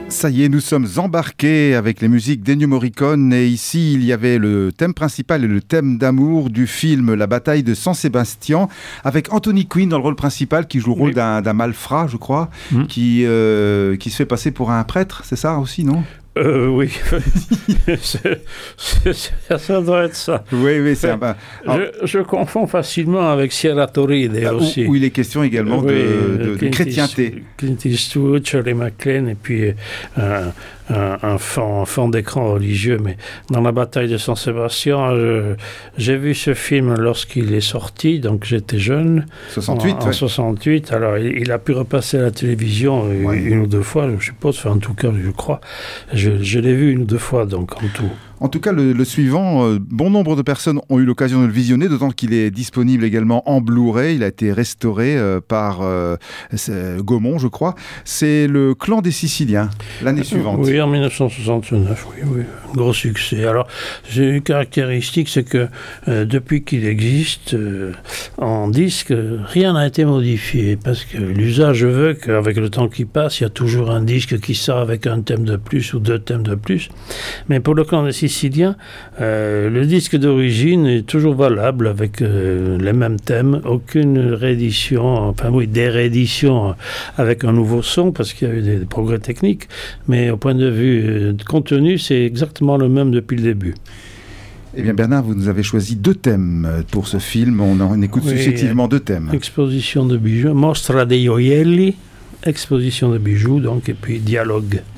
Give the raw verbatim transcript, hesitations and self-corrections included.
Ça y est, nous sommes embarqués avec les musiques d'Ennio Morricone et ici il y avait le thème principal et le thème d'amour du film La bataille de San Sebastian avec Anthony Quinn dans le rôle principal qui joue le rôle oui. d'un, d'un malfrat, je crois, mmh. qui, euh, qui se fait passer pour un prêtre, c'est ça aussi, non ? Euh, oui, c'est, c'est, ça doit être ça. Oui, oui, c'est un... bah, je, je confonds facilement avec Sierra Torride ah, aussi. Où, où il est question également oui, de, de, de, de chrétienté. Clint Eastwood, Shirley MacLaine, et puis euh, un, un, fond, un fond d'écran religieux. Mais dans la bataille de San Sebastian, je, j'ai vu ce film lorsqu'il est sorti, donc j'étais jeune. soixante-huit, En, en ouais. soixante-huit, alors il, il a pu repasser à la télévision ouais. une ou deux fois, je suppose, enfin, en tout cas, je crois. Je, Je l'ai vu une ou deux fois, donc, en tout. En tout cas, le, le suivant, euh, bon nombre de personnes ont eu l'occasion de le visionner, d'autant qu'il est disponible également en Blu-ray. Il a été restauré euh, par euh, Gaumont, je crois. C'est Le Clan des Siciliens, l'année suivante. Oui, en dix-neuf cent soixante-neuf, oui, oui. Gros succès. Alors, j'ai une caractéristique, c'est que euh, depuis qu'il existe, euh, en disque, rien n'a été modifié, parce que l'usage veut qu'avec le temps qui passe, il y a toujours un disque qui sort avec un thème de plus ou deux thèmes de plus. Mais pour Le Clan des Siciliens, euh, le disque d'origine est toujours valable avec euh, les mêmes thèmes, aucune réédition, enfin oui, des rééditions avec un nouveau son parce qu'il y a eu des, des progrès techniques, mais au point de vue euh, de contenu, c'est exactement le même depuis le début. Eh bien Bernard, vous nous avez choisi deux thèmes pour ce film, on en écoute oui, successivement deux thèmes. Exposition de bijoux, Mostra dei Gioielli, exposition de bijoux, donc, et puis dialogue.